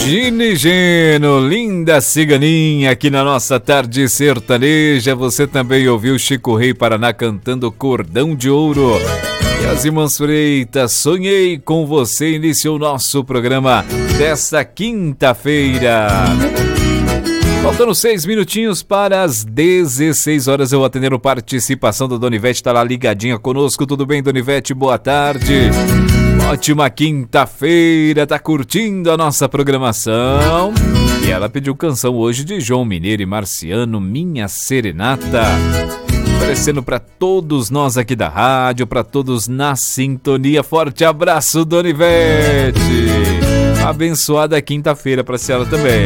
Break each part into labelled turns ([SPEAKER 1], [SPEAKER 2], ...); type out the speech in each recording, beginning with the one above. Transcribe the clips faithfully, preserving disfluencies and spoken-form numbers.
[SPEAKER 1] Gini Geno, linda ciganinha, aqui na nossa tarde sertaneja. Você também ouviu Chico Rei Paraná cantando Cordão de Ouro. E as irmãs Freitas, Sonhei com Você, iniciou o nosso programa desta quinta-feira. Faltando seis minutinhos para as dezesseis horas, eu atendendo participação da Dona Ivete, tá lá ligadinha conosco. Tudo bem, Dona Ivete? Boa tarde. Ótima quinta-feira, tá curtindo a nossa programação. E ela pediu canção hoje de João Mineiro e Marciano, Minha Serenata. Oferecendo para todos nós aqui da rádio, para todos na sintonia. Forte abraço, Dona Ivete. Abençoada quinta-feira para a senhora também.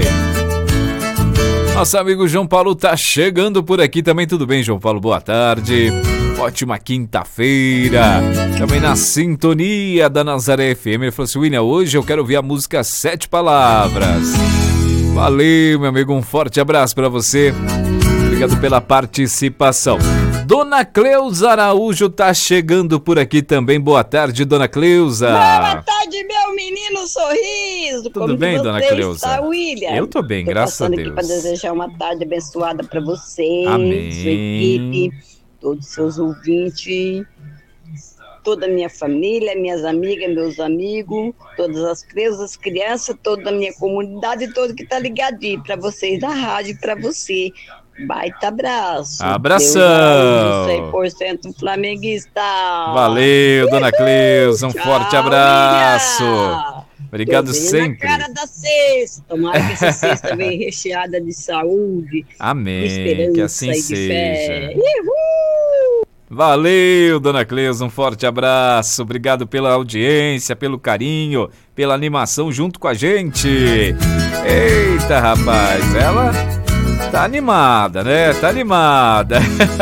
[SPEAKER 1] Nosso amigo João Paulo tá chegando por aqui também. Tudo bem, João Paulo? Boa tarde. Ótima quinta-feira. Também na sintonia da Nazaré F M. Ele falou assim: William, hoje eu quero ouvir a música Sete Palavras. Valeu, meu amigo. Um forte abraço para você. Obrigado pela participação. Dona Cleusa Araújo tá chegando por aqui também. Boa tarde, Dona Cleusa.
[SPEAKER 2] Boa tarde, meu menino sorriso.
[SPEAKER 1] Tudo
[SPEAKER 2] Como
[SPEAKER 1] bem, Dona Cleusa?
[SPEAKER 2] Está, William?
[SPEAKER 1] Eu tô bem,
[SPEAKER 2] tô
[SPEAKER 1] graças a Deus.
[SPEAKER 2] Estou passando aqui para desejar uma tarde abençoada para você,
[SPEAKER 1] Amém.
[SPEAKER 2] sua equipe, todos os seus ouvintes, toda a minha família, minhas amigas, meus amigos, todas as crianças, crianças, toda a minha comunidade, todo que está ligadinho para vocês da rádio, para você. Baita abraço.
[SPEAKER 1] Abração.
[SPEAKER 2] cem por cento flamenguista.
[SPEAKER 1] Valeu, Dona Cleusa. Um
[SPEAKER 2] Tchau,
[SPEAKER 1] forte abraço.
[SPEAKER 2] William.
[SPEAKER 1] Obrigado
[SPEAKER 2] Eu venho
[SPEAKER 1] sempre.
[SPEAKER 2] na cara da sexta. Tomara que essa sexta venha recheada de saúde,
[SPEAKER 1] Amém.
[SPEAKER 2] de esperança
[SPEAKER 1] Que assim
[SPEAKER 2] e de
[SPEAKER 1] seja.
[SPEAKER 2] fé. Uhul.
[SPEAKER 1] Valeu, Dona Cleusa. Um forte abraço. Obrigado pela audiência, pelo carinho, pela animação junto com a gente. Eita, rapaz. Ela... tá animada, né? Tá animada.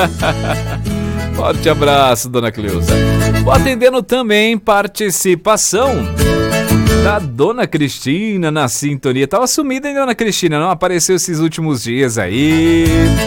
[SPEAKER 1] Forte abraço, Dona Cleusa. Vou atendendo também participação da Dona Cristina na sintonia. Tava sumida, hein, Dona Cristina? Não apareceu esses últimos dias aí.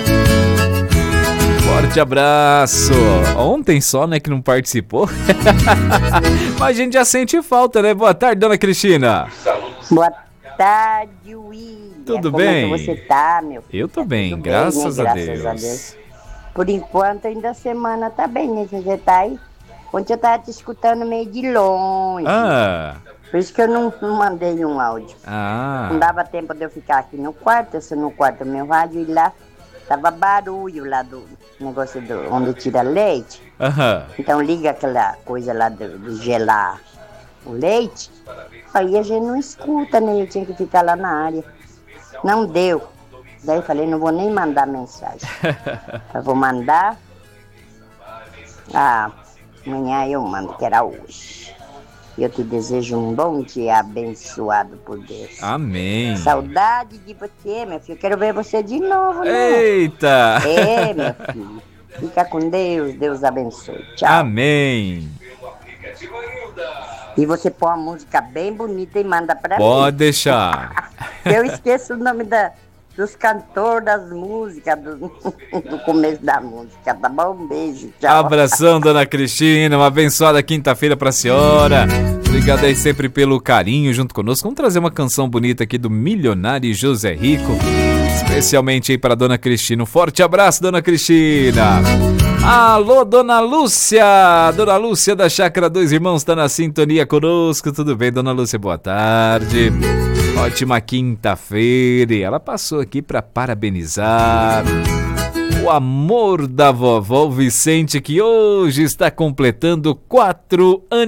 [SPEAKER 1] Forte abraço. Ontem só, né, que não participou. Mas a gente já sente falta, né? Boa tarde, Dona Cristina.
[SPEAKER 3] Boa tarde, William.
[SPEAKER 1] Tudo
[SPEAKER 3] Como
[SPEAKER 1] bem?
[SPEAKER 3] é que você tá, meu filho?
[SPEAKER 1] Eu tô
[SPEAKER 3] Tá
[SPEAKER 1] bem,
[SPEAKER 3] tudo
[SPEAKER 1] graças,
[SPEAKER 3] né?
[SPEAKER 1] a,
[SPEAKER 3] graças
[SPEAKER 1] Deus.
[SPEAKER 3] a Deus. Por enquanto, ainda a semana tá bem, né? Você tá aí? Ontem eu tava te escutando meio de longe.
[SPEAKER 1] Ah,
[SPEAKER 3] Por isso que eu não, não mandei um áudio.
[SPEAKER 1] ah.
[SPEAKER 3] Não dava tempo de eu ficar aqui no quarto, eu sou no quarto do meu rádio, e lá tava barulho lá do negócio do, onde tira leite.
[SPEAKER 1] Aham.
[SPEAKER 3] Então liga aquela coisa lá do, do gelar o leite. Aí a gente não escuta, né? Eu tinha que ficar lá na área. Não deu. Daí eu falei, não vou nem mandar mensagem. Eu vou mandar. Ah, amanhã eu mando, que era hoje. Eu te desejo um bom dia abençoado por Deus.
[SPEAKER 1] Amém.
[SPEAKER 3] Saudade de você, meu filho. Quero ver você de novo, né?
[SPEAKER 1] Eita.
[SPEAKER 3] É, meu filho. Fica com Deus. Deus abençoe. Tchau.
[SPEAKER 1] Amém.
[SPEAKER 3] E você põe uma música bem bonita e manda pra
[SPEAKER 1] Pode
[SPEAKER 3] mim.
[SPEAKER 1] deixar.
[SPEAKER 3] Eu esqueço o nome da, dos cantores das músicas, do, do começo da música, tá bom? Um beijo, tchau.
[SPEAKER 1] Abração, Dona Cristina. Uma abençoada quinta-feira pra senhora. Obrigado aí sempre pelo carinho junto conosco. Vamos trazer uma canção bonita aqui do Milionário José Rico, especialmente aí para Dona Cristina. Um forte abraço, Dona Cristina. Alô, Dona Lúcia. Dona Lúcia da Chácara Dois Irmãos tá na sintonia conosco. Tudo bem, Dona Lúcia? Boa tarde. Ótima quinta-feira. E ela passou aqui para parabenizar o amor da vovó Vicente, que hoje está completando quatro anos.